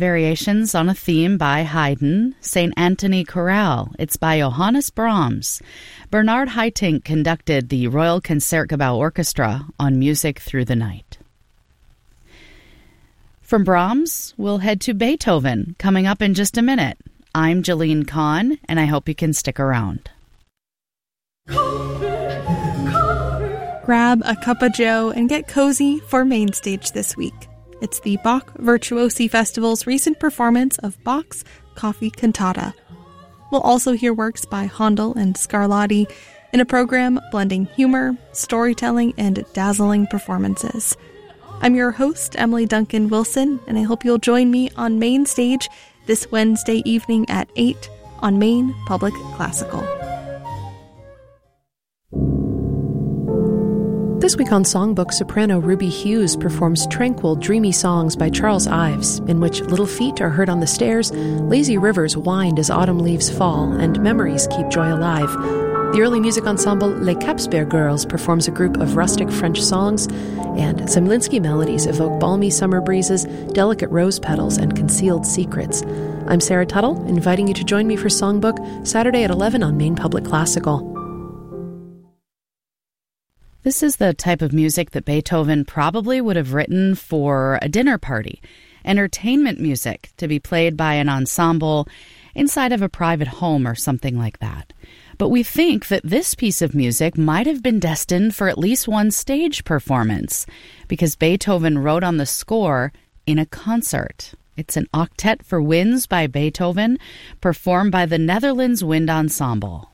Variations on a Theme by Haydn, St. Anthony Chorale. It's by Johannes Brahms. Bernard Haitink conducted the Royal Concertgebouw Orchestra on Music Through the Night. From Brahms, we'll head to Beethoven, coming up in just a minute. I'm Jeline Kahn, and I hope you can stick around. Grab a cup of joe and get cozy for Mainstage this week. It's the Bach Virtuosi Festival's recent performance of Bach's Coffee Cantata. We'll also hear works by Handel and Scarlatti in a program blending humor, storytelling, and dazzling performances. I'm your host, Emily Duncan Wilson, and I hope you'll join me on Mainstage this Wednesday evening at 8 on Maine Public Classical. This week on Songbook, soprano Ruby Hughes performs tranquil, dreamy songs by Charles Ives, in which little feet are heard on the stairs, lazy rivers wind as autumn leaves fall, and memories keep joy alive. The early music ensemble Les Capsper Girls performs a group of rustic French songs, and Zemlinsky melodies evoke balmy summer breezes, delicate rose petals, and concealed secrets. I'm Sarah Tuttle, inviting you to join me for Songbook Saturday at 11 on Maine Public Classical. This is the type of music that Beethoven probably would have written for a dinner party, entertainment music to be played by an ensemble inside of a private home or something like that. But we think that this piece of music might have been destined for at least one stage performance, because Beethoven wrote on the score in a concert. It's an octet for winds by Beethoven, performed by the Netherlands Wind Ensemble.